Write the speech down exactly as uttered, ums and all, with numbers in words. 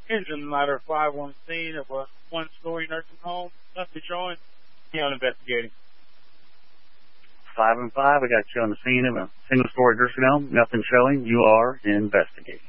Engine ladder five on scene of a one-story nursing home. Nothing showing. Beyond investigating. Five and five, we got you on the scene of a single-story nursing home. Nothing showing. You are investigating.